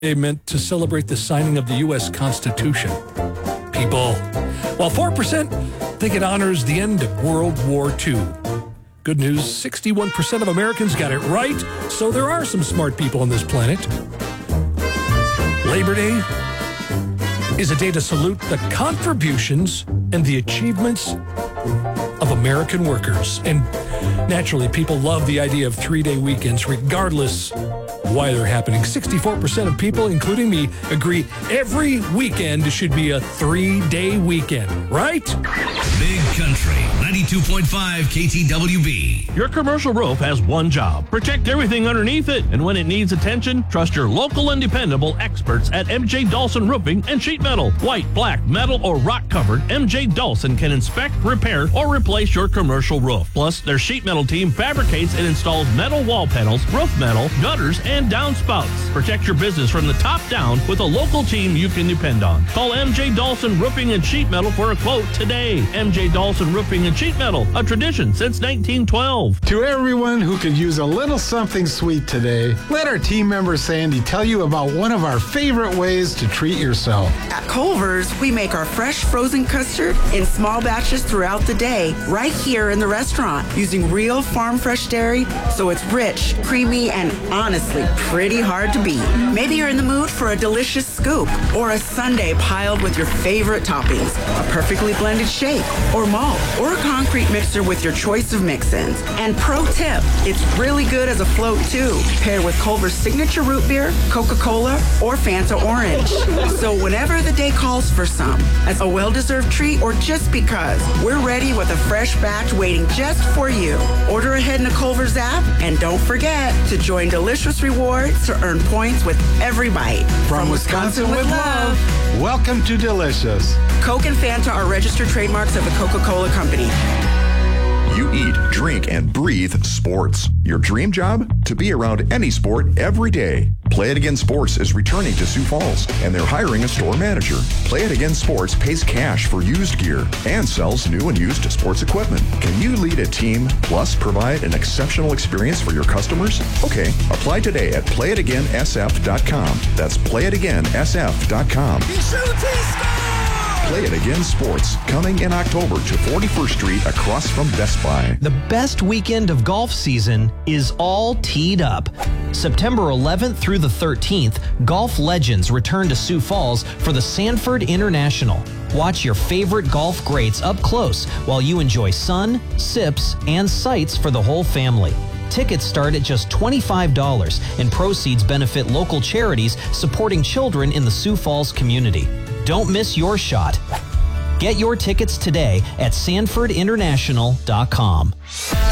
Day meant to celebrate the signing of the U.S. Constitution. People. While 4% think it honors the end of World War II. Good news, 61% of Americans got it right, so there are some smart people on this planet. Labor Day is a day to salute the contributions and the achievements of American workers. And naturally, people love the idea of 3-day weekends, regardless why they're happening. 64% of people, including me, agree every weekend should be a 3-day weekend, right? Big Country 92.5 KTWB. Your commercial roof has one job: protect everything underneath it. And when it needs attention, trust your local and dependable experts at MJ Dawson Roofing and Sheet Metal. White, black, metal, or rock covered, MJ Dawson can inspect, repair, or replace your commercial roof. Plus, their sheet metal team fabricates and installs metal wall panels, roof metal, gutters, and downspouts. Protect your business from the top down with a local team you can depend on. Call MJ Dawson Roofing and Sheet Metal for a quote today. MJ Dawson Roofing and Sheet Metal, a tradition since 1912. To everyone who could use a little something sweet today, let our team member Sandy tell you about one of our favorite ways to treat yourself. At Culver's, we make our fresh frozen custard in small batches throughout the day, right here in the restaurant, using real farm fresh dairy, so it's rich, creamy, and honestly pretty hard to beat. Maybe you're in the mood for a delicious scoop or a sundae piled with your favorite toppings, a perfectly blended shake or malt or a concrete mixer with your choice of mix-ins. And pro tip, it's really good as a float too, paired with Culver's signature root beer, Coca-Cola, or Fanta Orange. So whenever the day calls for some, as a well-deserved treat or just because, we're ready with a fresh batch waiting just for you. Order ahead in the Culver's app, and don't forget to join Delicious Rewards to earn points with every bite. From Wisconsin with love, welcome to Delicious. Coke and Fanta are registered trademarks of the Coca-Cola Company. You eat, drink, and breathe sports. Your dream job? To be around any sport every day. Play It Again Sports is returning to Sioux Falls, and they're hiring a store manager. Play It Again Sports pays cash for used gear and sells new and used sports equipment. Can you lead a team plus provide an exceptional experience for your customers? Okay, apply today at playitagainsf.com. That's playitagainsf.com. Play It Again Sports, coming in October to 41st Street across from Best Buy. The best weekend of golf season is all teed up. September 11th through the 13th, golf legends return to Sioux Falls for the Sanford International. Watch your favorite golf greats up close while you enjoy sun, sips, and sights for the whole family. Tickets start at just $25, and proceeds benefit local charities supporting children in the Sioux Falls community. Don't miss your shot. Get your tickets today at sanfordinternational.com.